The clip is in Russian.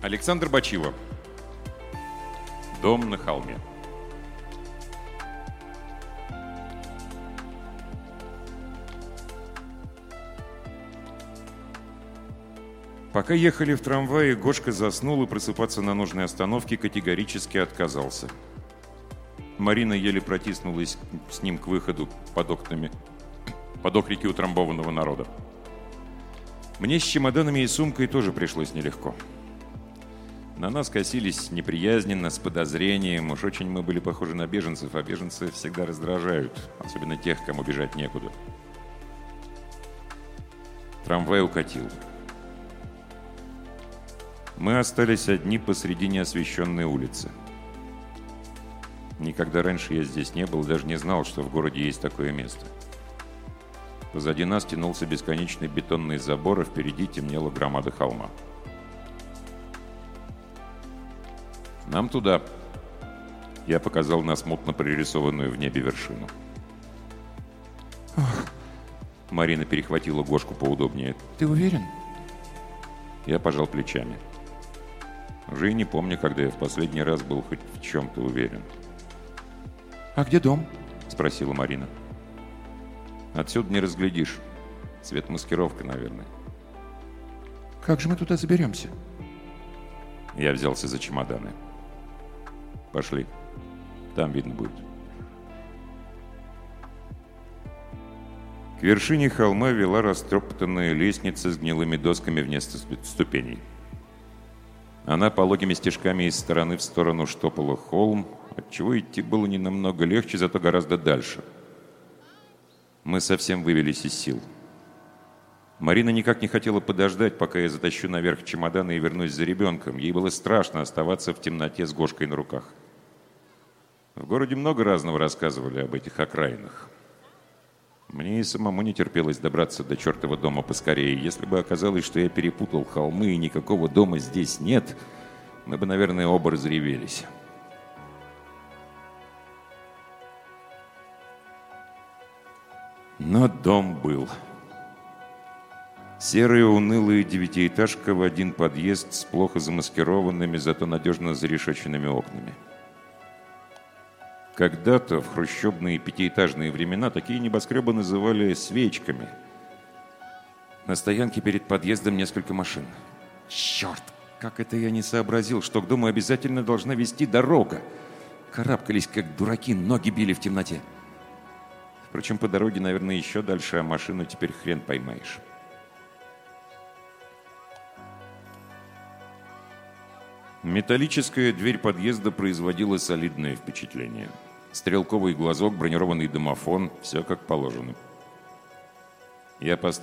Александр Бачилов. Дом на холме. Пока ехали в трамвае, Гошка заснул и просыпаться на нужной остановке категорически отказался. Марина еле протиснулась с ним к выходу под окрики утрамбованного народа. Мне с чемоданами и сумкой тоже пришлось нелегко. На нас косились неприязненно, с подозрением. Уж очень мы были похожи на беженцев, а беженцы всегда раздражают, особенно тех, кому бежать некуда. Трамвай укатил. Мы остались одни посреди неосвещенной улицы. Никогда раньше я здесь не был, даже не знал, что в городе есть такое место. Позади нас тянулся бесконечный бетонный забор, а впереди темнела громада холма. «Нам туда», — я показал на смутно прорисованную в небе вершину. «Ох!» — Марина перехватила Гошку поудобнее. «Ты уверен?» Я пожал плечами. Уже и не помню, когда я в последний раз был хоть в чем-то уверен. «А где дом?» — спросила Марина. «Отсюда не разглядишь. Цветмаскировка, наверное». «Как же мы туда заберемся?» Я взялся за чемоданы. «Пошли. Там видно будет». К вершине холма вела растоптанная лестница с гнилыми досками вместо ступеней. Она пологими стежками из стороны в сторону штопала холм, отчего идти было не намного легче, зато гораздо дальше. Мы совсем вывелись из сил. Марина никак не хотела подождать, пока я затащу наверх чемоданы и вернусь за ребенком. Ей было страшно оставаться в темноте с Гошкой на руках. В городе много разного рассказывали об этих окраинах. Мне и самому не терпелось добраться до чертова дома поскорее. Если бы оказалось, что я перепутал холмы и никакого дома здесь нет, мы бы, наверное, оба разревелись. Но дом был. Серая унылая девятиэтажка в один подъезд с плохо замаскированными, зато надежно зарешеченными окнами. Когда-то, в хрущебные пятиэтажные времена, такие небоскребы называли свечками. На стоянке перед подъездом несколько машин. Черт, как это я не сообразил, что к дому обязательно должна вести дорога. Карабкались, как дураки, ноги били в темноте. Впрочем, по дороге, наверное, еще дальше, а машину теперь хрен поймаешь. Металлическая дверь подъезда производила солидное впечатление. Стрелковый глазок, бронированный домофон, все как положено. Я поставил